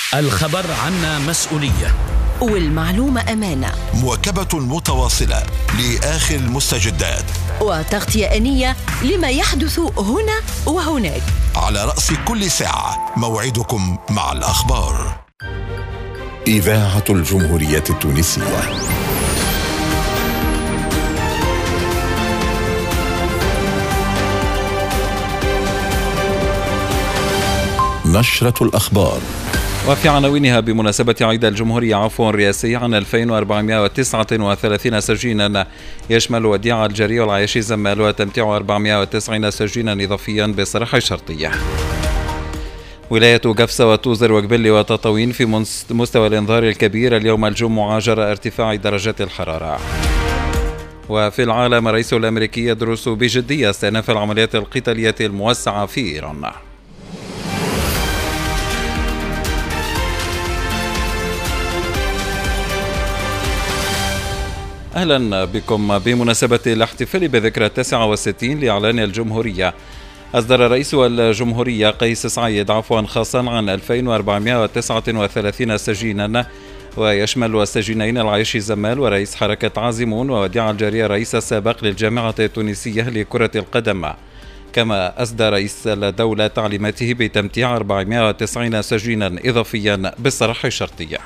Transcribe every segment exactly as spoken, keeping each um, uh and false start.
الخبر عنا مسؤولية، والمعلومة أمانة. مواكبة متواصلة لآخر المستجدات، وتغطية آنية لما يحدث هنا وهناك. على رأس كل ساعة موعدكم مع الأخبار. إذاعة الجمهورية التونسية. نشرة الأخبار. وفي عناوينها: بمناسبة عيد الجمهورية عفو رئاسي عن ألفين وأربعمائة وتسعة وثلاثين سجينا، يشمل وديعة الجري والعياشي زمال وتمتيع أربعمائة وتسعين سجينا إضافيا بصرح شرطية. ولاية قفصة وتوزر وقبلي وتطاوين في مستوى الإنذار الكبير اليوم الجمعة جراء ارتفاع درجات الحرارة. وفي العالم: الرئيس الأمريكي يدرس بجدية استئناف العمليات القتالية الموسعة في إيران. أهلا بكم. بمناسبة الاحتفال بذكرى التاسعة والستين لإعلان الجمهورية، أصدر رئيس الجمهورية قيس سعيد عفوا خاصا عن ألفين وأربعمائة وتسعة وثلاثين سجينا، ويشمل السجينين العياشي زمال ورئيس حركة عازمون ووديع الجارية رئيس السابق للجامعة التونسية لكرة القدم. كما أسدى رئيس الدولة تعليماته بتمتيع أربعمائة وتسعين سجينا إضافيا بالصرح الشرطية.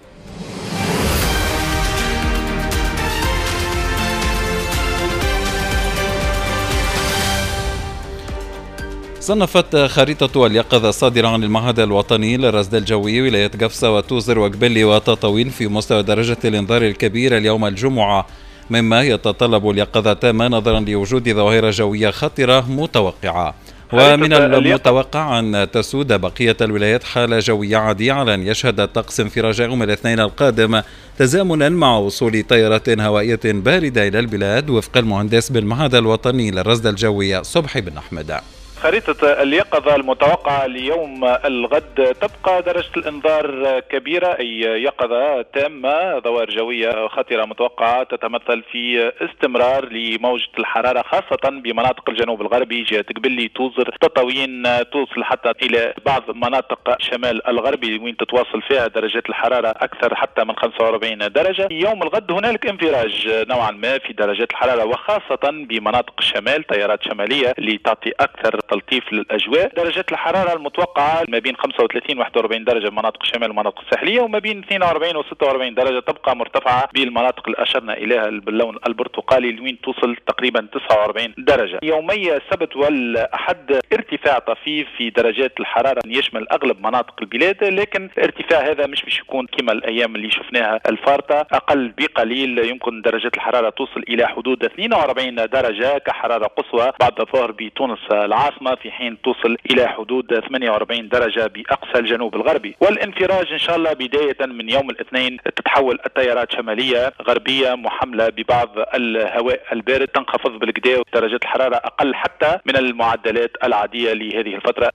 صنفت خريطة اليقظة الصادرة عن المعهد الوطني للرصد الجوي ولاية قفصة وتوزر وقبلي وتطاوين في مستوى درجة الإنذار الكبير اليوم الجمعة، مما يتطلب اليقظة تامة نظرا لوجود ظواهر جوية خطرة متوقعة. ومن المتوقع أن تسود بقية الولايات حالة جوية عادية على أن يشهد الطقس انفراج يوم الاثنين القادم تزامنا مع وصول طائرة هوائية باردة إلى البلاد، وفق المهندس بالمعهد الوطني للرصد الجوي صبحي بن أحمد. خريطة اليقظة المتوقعة ليوم الغد تبقى درجة الإنذار كبيرة، أي يقظة تامة. ظواهر جوية خطرة متوقعة تتمثل في استمرار لموجة الحرارة خاصة بمناطق الجنوب الغربي، جهة قبلي توزر تطاوين توصل حتى إلى بعض مناطق شمال الغربي وين تتواصل فيها درجات الحرارة أكثر حتى من خمسة وأربعين درجة. يوم الغد هنالك انفراج نوعا ما في درجات الحرارة وخاصة بمناطق الشمال، تيارات شمالية لتعطي أكثر تلطيف للأجواء. درجات الحرارة المتوقعة ما بين خمسة وثلاثين وواحد وأربعين درجة بمناطق الشمال والمناطق الساحلية، وما بين اثنين وأربعين وستة وأربعين درجة تبقى مرتفعة بالمناطق اللي أشرنا إليها باللون البرتقالي لوين توصل تقريبا تسعة وأربعين درجة. يومي السبت والأحد ارتفاع طفيف في درجات الحرارة يشمل أغلب مناطق البلاد، لكن الارتفاع هذا مش باش يكون كما الأيام اللي شفناها الفارطة، أقل بقليل. يمكن درجات الحرارة توصل إلى حدود اثنين وأربعين درجة كحرارة قصوى بعد الظهر بتونس العاصمة، في حين توصل إلى حدود ثمانية وأربعين درجة بأقصى الجنوب الغربي. والانفراج إن شاء الله بداية من يوم الاثنين تتحول التيارات شمالية غربية محملة ببعض الهواء البارد، تنخفض بالكدا درجات الحرارة أقل حتى من المعدلات العادية لهذه الفترة.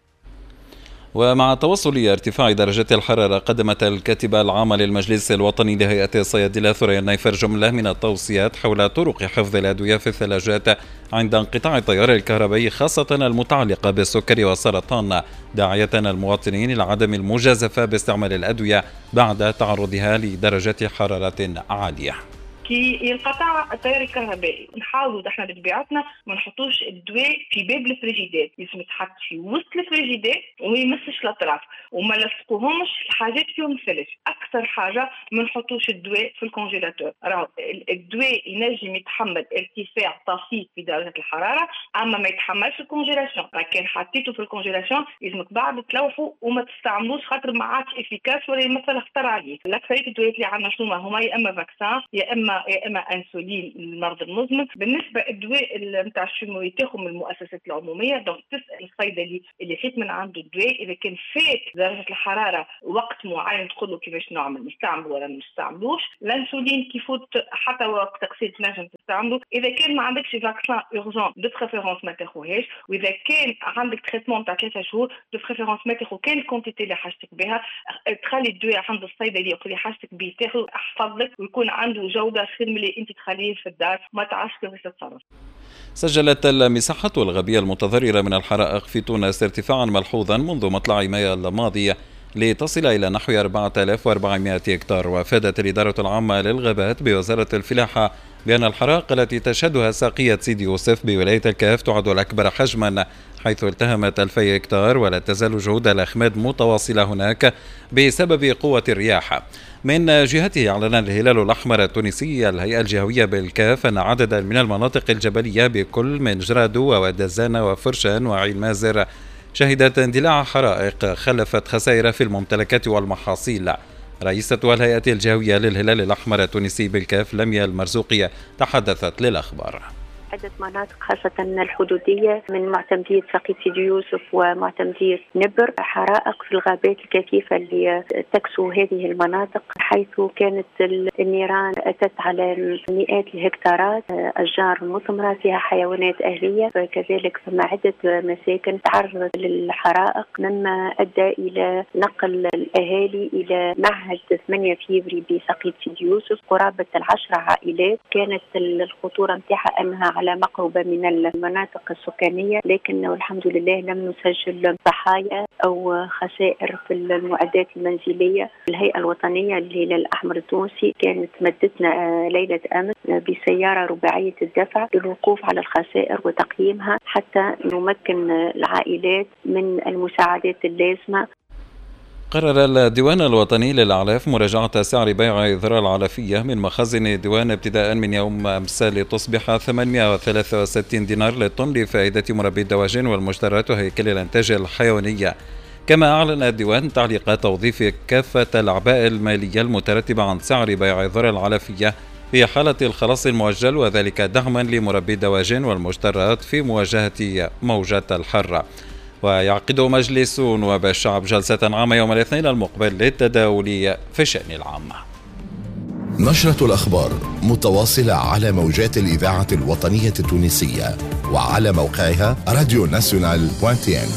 ومع توصل ارتفاع درجات الحرارة، قدمت الكاتبة العامة للمجلس الوطني لهيئة الصيادلة ثريا النيفر جملة من التوصيات حول طرق حفظ الأدوية في الثلاجات عند انقطاع التيار الكهربائي، خاصة المتعلقة بالسكر والسرطان، داعية المواطنين إلى عدم المجازفة باستعمال الأدوية بعد تعرضها لدرجات حرارة عالية. كي ينقطع التيار الكهربائي نحاولوا احنا بطبيعتنا ما نحطوش الدواء في باب الفريجيدات، لازم يتحط في وسط الفريجيدات وما يمسش الاطراف وما نلصقوهمش الحاجات فيهم ثلج. اكثر حاجه ما نحطوش الدواء في الكونجيلاتور. راهو الدواء ينجم يتحمل ارتفاع طفيف في درجه الحراره اما ما يتحملش الكونجيلاسيون. كان حطيته في الكونجيلاسيون لازمك بعد تلوحوا وما تستعملوش خاطر ما عادش افيكاس ولا يمثل خطر عليه. الاكثريه الدوايات اللي عندنا شنو هما؟ يا اما فاكسان يا اما يا اما انسولين للمرض المزمن. بالنسبه الدواء نتاع الشمو يتاخذ من المؤسسات العموميه، دونك تسال الصيدلي اللي خيط من عنده الدواء اذا كان فات درجه الحراره وقت معين تقول له كيفاش نعمل نستعمل ولا ما نستعملوش. الانسولين كيفوت حتى وقت تقسيم تنجم تستعمله. اذا كان ما عندكش فاكسان اورجون دو بريفيرونس ما تاخوهاش، واذا كان عندك تريتمون تاع ثلاثة شهور دو بريفيرونس ما تاخو كان الكونتيتي اللي حاجتك بها. تخلي الدواء عند الصيدلي يقول لي حاجتك بيه تاخذ احفظ لك ويكون عنده جوده خير من اللي انت تخليه في الدار ما تعرفش كيفاش تتصرف. سجلت المساحات الغابية المتضررة من الحرائق في تونس ارتفاعا ملحوظا منذ مطلع مايو الماضي، لتصل إلى نحو أربعة آلاف وأربعمائة هكتار. وافادت الإدارة العامة للغابات بوزارة الفلاحة بأن الحرائق التي تشهدها ساقية سيدي يوسف بولاية الكهف تعد الأكبر حجما، حيث التهمت ألفي هكتار، ولا تزال جهود الأخماد متواصلة هناك بسبب قوة الرياح. من جهته أعلن الهلال الأحمر التونسي الهيئة الجهوية بالكهف أن عددا من المناطق الجبلية بكل من جرادو ودزانة وفرشان وعين مازر شهدت اندلاع حرائق خلفت خسائر في الممتلكات والمحاصيل. رئيسة الهيئة الجهوية للهلال الأحمر التونسي بالكهف لميا المرزوقية تحدثت للأخبار. عدة مناطق خاصة الحدودية من معتمدية ساقية سيدي يوسف ومعتمدية نبر، حرائق في الغابات الكثيفة اللي تكسو هذه المناطق، حيث كانت النيران أتت على مئات الهكتارات، أشجار مثمرة فيها حيوانات أهلية، كذلك ثم عدة مساكن تعرضت للحرائق، مما أدى إلى نقل الأهالي إلى معهد ثمانية فيفري بساقية سيدي يوسف. قرابة العشر عائلات كانت الخطورة نتاعها أنها على مقربة من المناطق السكانية، لكن الحمد لله لم نسجل ضحايا أو خسائر في المعدات المنزلية. الهيئة الوطنية للهلال الأحمر التونسي كانت مدتنا ليلة أمس بسيارة رباعية الدفع للوقوف على الخسائر وتقييمها حتى نمكن العائلات من المساعدات اللازمة. قرر الديوان الوطني للأعلاف مراجعة سعر بيع الذرة العلفية من مخازن الديوان ابتداء من يوم أمس لتصبح ثمانمائة وثلاثة وستين دينار للطن لفائدة مربي الدواجن والمشتريات وهيكل الإنتاج الحيوانية. كما أعلن الديوان تعليق توظيف كافة الأعباء المالية المترتبة عن سعر بيع الذرة العلفية في حالة الخلاص المؤجل، وذلك دعما لمربي الدواجن والمشتريات في مواجهة موجة الحر. ويعقد مجلس نواب الشعب جلسة عامة يوم الاثنين المقبل للتداول في الشأن العام. نشرة الأخبار متواصلة على موجات الإذاعة الوطنية التونسية وعلى موقعها راديو ناسيونال دوت تي ان.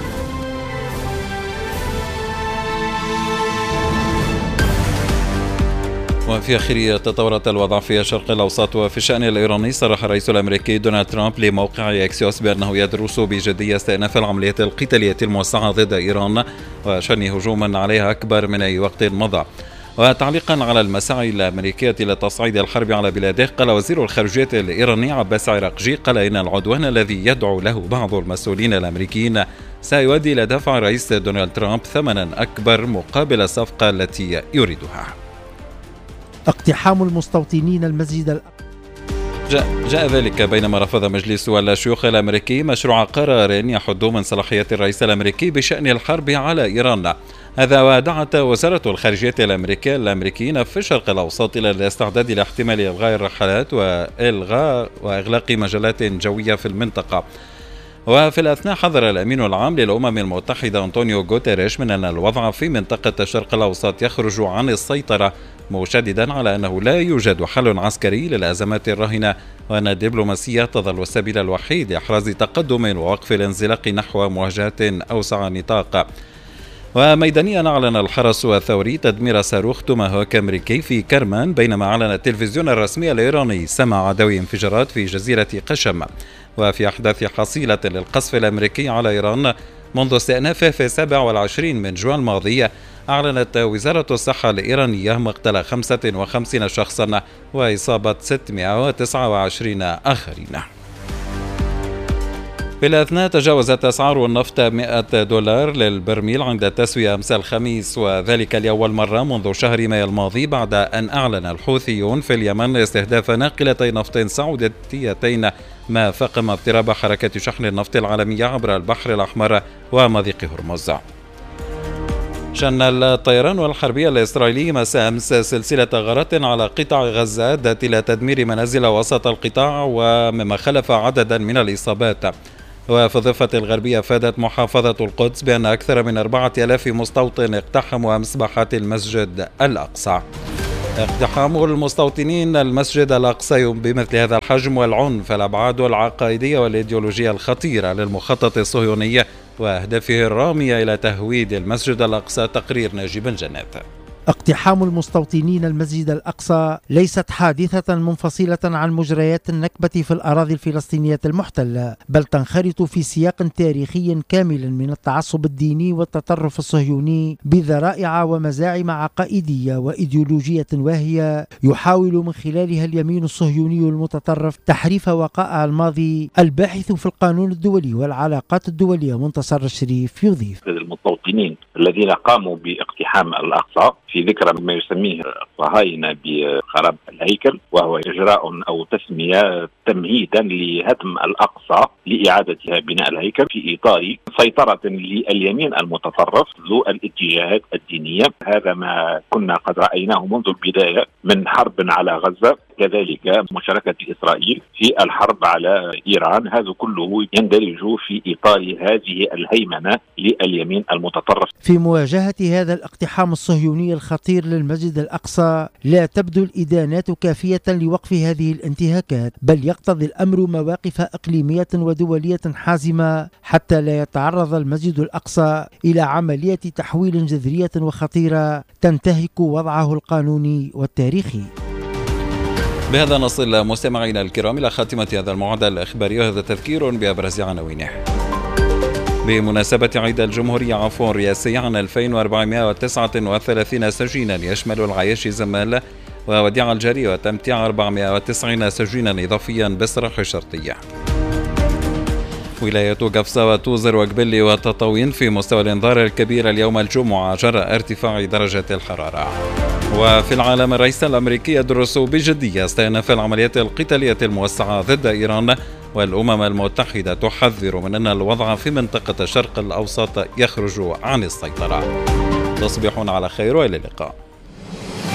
وفي آخر تطورت الوضع في الشرق الأوسط. وفي الشأن الإيراني صرح الرئيس الأمريكي دونالد ترامب لموقع إكسيوس بأنه يدرس بجدية استئناف العمليات القتالية الموسعة ضد إيران وشن هجوما عليها أكبر من أي وقت مضى. وتعليقا على المساعي الأمريكية لتصعيد الحرب على بلاده، قال وزير الخارجية الإيراني عباس عراقجي قال إن العدوان الذي يدعو له بعض المسؤولين الأمريكيين سيؤدي إلى دفع الرئيس دونالد ترامب ثمنا أكبر مقابل الصفقة التي يريدها. اقتحام المستوطنين المسجد جاء, جاء ذلك بينما رفض مجلس الشيوخ الأمريكي مشروع قرار يحد من صلاحيات الرئيس الأمريكي بشأن الحرب على إيران. هذا ودعت وزارة الخارجية الأمريكية الأمريكيين في الشرق الأوسط إلى الاستعداد لاحتمال إلغاء الرحلات وإلغاء وإغلاق مجالات جوية في المنطقة. وفي الأثناء حذر الأمين العام للأمم المتحدة أنطونيو غوتيريش من أن الوضع في منطقة الشرق الأوسط يخرج عن السيطرة، مشددا على أنه لا يوجد حل عسكري للأزمات الراهنة، وأن الدبلوماسية تظل السبيل الوحيد لإحراز تقدم ووقف الانزلاق نحو مواجهة أوسع نطاق. وميدانيا أعلن الحرس الثوري تدمير صاروخ توماهوك أمريكي في كرمان، بينما أعلن التلفزيون الرسمي الإيراني سمع عدوي انفجارات في جزيرة قشم. وفي أحداث حصيلة للقصف الأمريكي على إيران منذ استئنافه في السابع والعشرين من جوان الماضي، أعلنت وزارة الصحة الإيرانية مقتل خمسة وخمسين شخصا وإصابة ستمائة وتسعة وعشرين آخرين. في الأثناء تجاوزت أسعار النفط مئة دولار للبرميل عند التسوية أمس الخميس، وذلك لأول مرة منذ شهر مايو الماضي بعد أن أعلن الحوثيون في اليمن استهداف ناقلتي نفط سعوديتين، ما فاقم اضطراب حركة شحن النفط العالمية عبر البحر الأحمر ومضيق هرمز. شن الطيران الحربي الإسرائيلي مساء أمس سلسلة غارات على قطاع غزة أدت إلى تدمير منازل وسط القطاع، ومما خلف عددا من الإصابات. وفي الضفة الغربية أفادت محافظة القدس بأن أكثر من أربعة آلاف مستوطن اقتحموا أمس باحات المسجد الأقصى. اقتحام المستوطنين المسجد الأقصى بمثل هذا الحجم والعنف الأبعاد العقائدية والإيديولوجية الخطيرة للمخطط الصهيوني وأهدافه الرامية إلى تهويد المسجد الأقصى. تقرير ناجي بن جنات. اقتحام المستوطنين المسجد الأقصى ليست حادثة منفصلة عن مجريات النكبة في الأراضي الفلسطينية المحتلة، بل تنخرط في سياق تاريخي كامل من التعصب الديني والتطرف الصهيوني بذرائع ومزاعم عقائدية وإيديولوجية واهية يحاول من خلالها اليمين الصهيوني المتطرف تحريف وقائع الماضي. الباحث في القانون الدولي والعلاقات الدولية منتصر الشريف يضيف: المستوطنين الذين قاموا باقتحام الأقصى في ذكرى ما يسميه الصهاينة بخراب الهيكل، وهو إجراء أو تسمية تمهيدا لهدم الأقصى لإعادتها بناء الهيكل في إطار سيطرة لليمين المتطرف ذو الاتجاهات الدينية. هذا ما كنا قد رأيناه منذ البداية من حرب على غزة، كذلك مشاركة إسرائيل في الحرب على إيران. هذا كله يندرج في إطار هذه الهيمنة لليمين المتطرف. في مواجهة هذا الاقتحام الصهيوني الخطير للمسجد الأقصى لا تبدو الإدانات كافية لوقف هذه الانتهاكات، بل يقتضي الأمر مواقف إقليمية ودولية حازمة حتى لا يتعرض المسجد الأقصى إلى عملية تحويل جذرية وخطيرة تنتهك وضعه القانوني والتاريخي. بهذا نصل مستمعينا الكرام إلى خاتمة هذا الموعد الإخباري، وهذا تذكير بأبرز عناوينه. بمناسبة عيد الجمهورية عفو الرئاسي عن ألفين وأربعمائة وتسعة وثلاثين سجينا يشمل العياشي زمال ووديع الجري وتمتيع أربعمائة وتسعين سجينا إضافيا بسرح الشرطية. ولاية قفصة وتوزر وقبلي وتطاوين في مستوى الإنذار الكبير اليوم الجمعة جراء ارتفاع درجة الحرارة. وفي العالم الرئيس الأمريكي يدرس بجدية استئناف العمليات القتالية الموسعة ضد إيران، والأمم المتحدة تحذر من أن الوضع في منطقة الشرق الأوسط يخرج عن السيطرة. تصبحون على خير وإلى اللقاء.